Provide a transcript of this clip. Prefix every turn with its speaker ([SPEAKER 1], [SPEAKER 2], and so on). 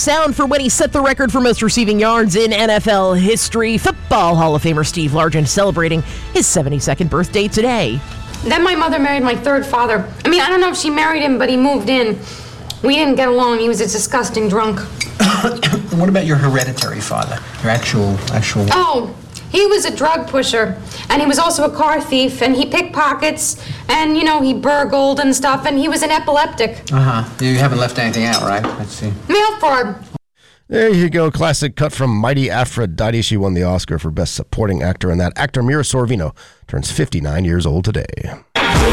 [SPEAKER 1] sound for when he set the record for most receiving yards in NFL history. Football Hall of Famer Steve Largent celebrating his 72nd birthday today.
[SPEAKER 2] Then my mother married my third father. I mean, I don't know if she married him, but he moved in. We didn't get along. He was a disgusting drunk.
[SPEAKER 3] What about your hereditary father? Your actual...
[SPEAKER 2] Oh, he was a drug pusher, and he was also a car thief, and he pickpockets, and, he burgled and stuff, and he was an epileptic.
[SPEAKER 3] You haven't left anything out, right? Let's see.
[SPEAKER 2] Milford.
[SPEAKER 4] There you go. Classic cut from Mighty Aphrodite. She won the Oscar for Best Supporting Actor, and that actor, Mira Sorvino, turns 59 years old today.